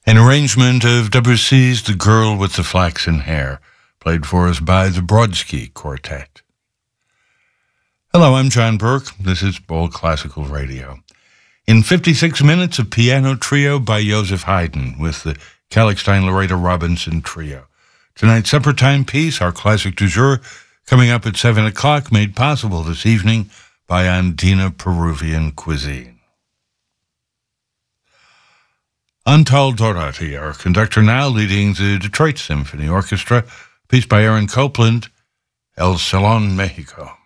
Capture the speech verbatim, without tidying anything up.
An arrangement of Debussy's The Girl with the Flaxen Hair, played for us by the Brodsky Quartet. Hello, I'm John Burke. This is Bold Classical Radio. In fifty-six minutes, a piano trio by Joseph Haydn with the Kalkstein-Loretta Robinson Trio. Tonight's supper time piece, our classic du jour, coming up at seven o'clock, made possible this evening by Andina Peruvian Cuisine. Antal Dorati, our conductor now, leading the Detroit Symphony Orchestra, piece by Aaron Copland, El Salón Mexico.